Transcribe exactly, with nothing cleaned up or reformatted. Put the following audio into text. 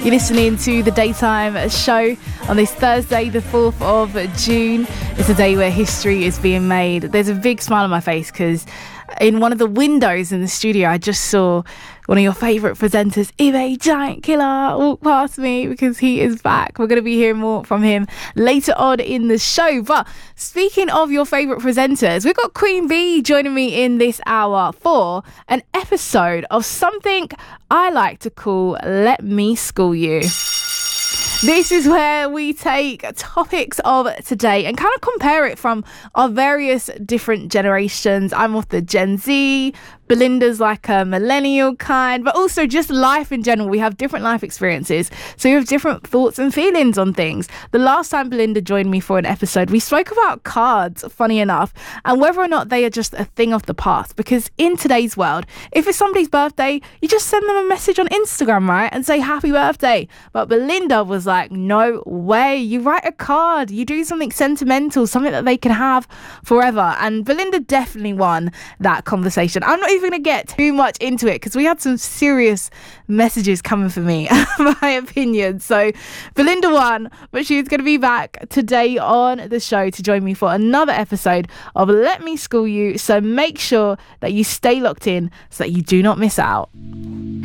You're listening to the Daytime Show on this Thursday, the fourth of June. It's a day where history is being made. There's a big smile on my face because in one of the windows in the studio, I just saw one of your favourite presenters, Ibe Giant Killer, walk past me because he is back. We're going to be hearing more from him later on in the show. But speaking of your favourite presenters, we've got Queen Bee joining me in this hour for an episode of something I like to call Let Me School You. This is where we take topics of today and kind of compare it from our various different generations. I'm of the Gen Z, Belinda's like a millennial kind, but also just life in general. We have different life experiences, so we have different thoughts and feelings on things. The last time Belinda joined me for an episode, we spoke about cards, funny enough, and whether or not they are just a thing of the past. Because in today's world, if it's somebody's birthday, you just send them a message on Instagram, right, and say happy birthday. But Belinda was like, no way, you write a card, you do something sentimental, something that they can have forever. And Belinda definitely won that conversation. I'm not even going to get too much into it because we had some serious messages coming for me, my opinion. So Belinda won, but she's going to be back today on the show to join me for another episode of Let Me School You. So make sure that you stay locked in so that you do not miss out.